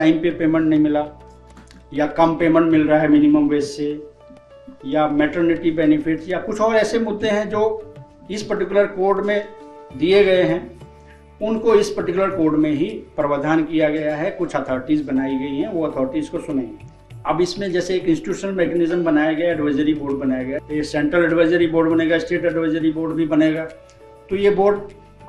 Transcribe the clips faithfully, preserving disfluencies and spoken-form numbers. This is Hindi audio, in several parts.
टाइम पे पेमेंट नहीं मिला या कम पेमेंट मिल रहा है मिनिमम वेज से, या मैटरनिटी बेनिफिट्स, या कुछ और ऐसे मुद्दे हैं जो इस पर्टिकुलर कोड में दिए गए हैं, उनको इस पर्टिकुलर कोड में ही प्रावधान किया गया है। कुछ अथॉरिटीज़ बनाई गई हैं, वो अथॉरिटीज़ को सुनेंगे। अब इसमें जैसे एक इंस्टीट्यूशनल मैकेनिज्म बनाया गया, एडवाइजरी बोर्ड बनाया गया, ये सेंट्रल एडवाइजरी बोर्ड बनेगा, स्टेट एडवाइजरी बोर्ड भी बनेगा। तो ये बोर्ड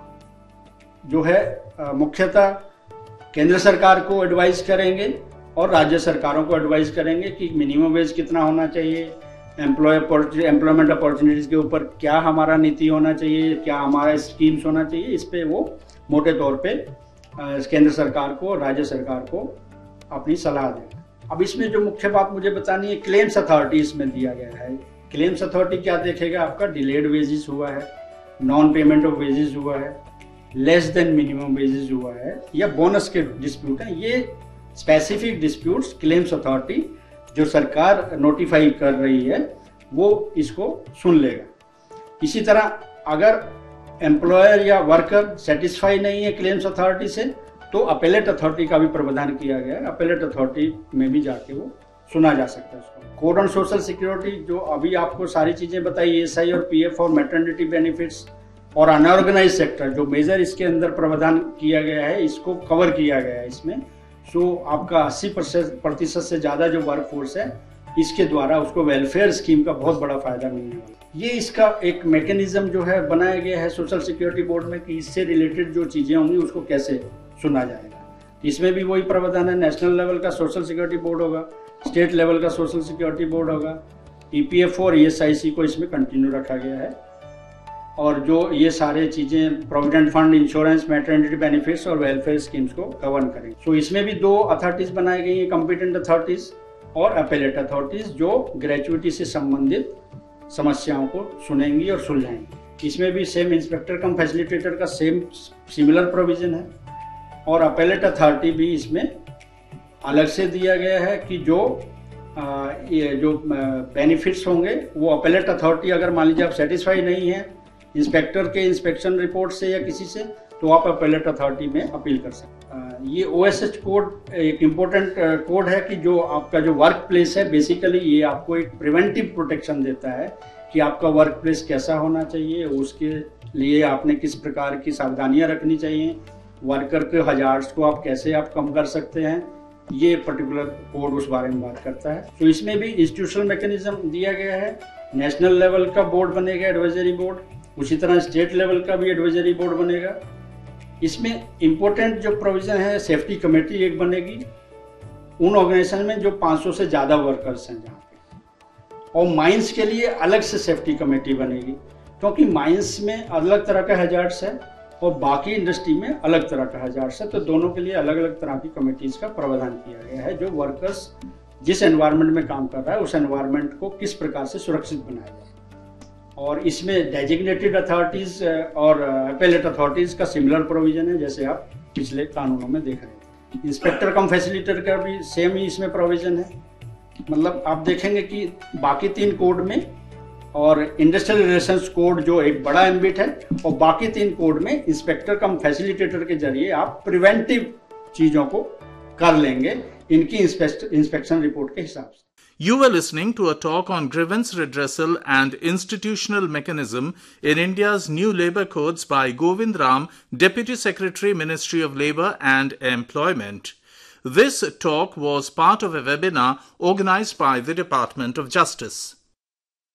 जो है मुख्यतः केंद्र सरकार को एडवाइस करेंगे और राज्य सरकारों को एडवाइस करेंगे कि मिनिमम वेज कितना होना चाहिए, एम्प्लॉय एम्प्लॉयमेंट अपॉर्चुनिटीज़ के ऊपर क्या हमारा नीति होना चाहिए, क्या हमारा स्कीम्स होना चाहिए। इस पे वो मोटे तौर पे केंद्र सरकार को और राज्य सरकार को अपनी सलाह देंगे। अब इसमें जो मुख्य बात मुझे बतानी है, क्लेम्स अथॉरिटी इसमें दिया गया है। क्लेम्स अथॉरिटी क्या देखेगा? आपका डिलेड वेजेस हुआ है, नॉन पेमेंट ऑफ वेजेस हुआ है, लेस देन मिनिमम वेजेस हुआ है, या बोनस के डिस्प्यूट है। ये स्पेसिफिक डिस्प्यूट्स क्लेम्स अथॉरिटी जो सरकार नोटिफाई कर रही है वो इसको सुन लेगा। इसी तरह अगर एम्प्लॉयर या वर्कर सेटिस्फाई नहीं है क्लेम्स अथॉरिटी से, तो अपेलेट अथॉरिटी का भी प्रावधान किया गया है। अपेलेट अथॉरिटी में भी जाके वो सुना जा सकता है उसको। कोड ऑन सोशल सिक्योरिटी, जो अभी आपको सारी चीजें बताई, एसआई और पीएफ और मैटरनिटी बेनिफिट्स और अनऑर्गेनाइज सेक्टर, जो मेजर इसके अंदर प्रावधान किया गया है, इसको कवर किया गया है इसमें। सो आपका अस्सी प्रतिशत से ज्यादा जो वर्क फोर्स है, इसके द्वारा उसको वेलफेयर स्कीम का बहुत बड़ा फायदा मिलने वाला है। ये इसका एक मैकेनिज्म जो है बनाया गया है सोशल सिक्योरिटी बोर्ड में कि इससे रिलेटेड जो चीजें होंगी उसको कैसे सुना जाएगा। इसमें भी वही प्रावधान है, नेशनल लेवल का सोशल सिक्योरिटी बोर्ड होगा, स्टेट लेवल का सोशल सिक्योरिटी बोर्ड होगा, ईपीएफओ और ईएसआईसी को इसमें कंटिन्यू रखा गया है। और जो ये सारे चीजें provident fund, insurance, maternity benefits और वेलफेयर स्कीम्स को कवर करेंगे। सो so, इसमें भी दो अथॉरिटीज बनाई गई हैं, कॉम्पिटेंट अथॉरिटीज और अपेलेट अथॉरिटीज, जो ग्रेचुइटी से संबंधित समस्याओं को सुनेंगी और सुलझाएंगी। इसमें भी सेम इंस्पेक्टर कम फैसिलिटेटर का सेम सिमिलर प्रोविजन है, और अपेलेट अथॉरिटी भी इसमें अलग से दिया गया है कि जो आ, ये जो बेनिफिट्स होंगे वो अपेलेट अथॉरिटी, अगर मान लीजिए आप सेटिस्फाई नहीं है इंस्पेक्टर के इंस्पेक्शन रिपोर्ट से या किसी से, तो आप अपेलेट अथॉरिटी में अपील कर सकते हैं। ये ओएसएच कोड एक इम्पोर्टेंट कोड है कि जो आपका जो वर्क प्लेस है, बेसिकली ये आपको एक प्रिवेंटिव प्रोटेक्शन देता है कि आपका वर्क प्लेस कैसा होना चाहिए, उसके लिए आपने किस प्रकार की सावधानियां रखनी चाहिए, वर्कर के हजार्ड्स को आप कैसे आप कम कर सकते हैं। ये पर्टिकुलर कोड उस बारे में बात करता है। तो इसमें भी इंस्टीट्यूशनल मैकेनिज्म दिया गया है। नेशनल लेवल का बोर्ड बनेगा, एडवाइजरी बोर्ड, उसी तरह स्टेट लेवल का भी एडवाइजरी बोर्ड बनेगा। इसमें इम्पोर्टेंट जो प्रोविजन है, सेफ्टी कमेटी एक बनेगी उन ऑर्गेनाइजेशन में जो पाँच सौ से ज़्यादा वर्कर्स हैं जहाँ पे, और माइंस के लिए अलग से सेफ्टी कमेटी बनेगी, क्योंकि माइंस में अलग तरह का हैजार्ड्स है और बाकी इंडस्ट्री में अलग तरह का हैजार्ड्स है। तो दोनों के लिए अलग अलग तरह की कमेटीज़ का प्रावधान किया गया है, जो वर्कर्स जिस एनवायरनमेंट में काम कर रहा है उस एनवायरनमेंट को किस प्रकार से सुरक्षित बनाया जाए। और इसमें डेजिग्नेटेड अथॉरिटीज और अपेलेट अथॉरिटीज का सिमिलर प्रोविजन है, जैसे आप पिछले कानूनों में देख रहे हैं। इंस्पेक्टर कम फैसिलिटेटर का भी सेम ही इसमें प्रोविजन है। मतलब आप देखेंगे कि बाकी तीन कोड में, और इंडस्ट्रियल रिलेशंस कोड जो एक बड़ा एम्बिट है, और बाकी तीन कोड में इंस्पेक्टर कम फैसिलिटेटर के जरिए आप प्रिवेंटिव चीजों को कर लेंगे इनकी इंस्पेक्शन रिपोर्ट के हिसाब से। You were listening to a talk on grievance redressal and institutional mechanism in India's new labour codes by Govind Ram, Deputy Secretary, Ministry of Labour and Employment. This talk was part of a webinar organised by the Department of Justice.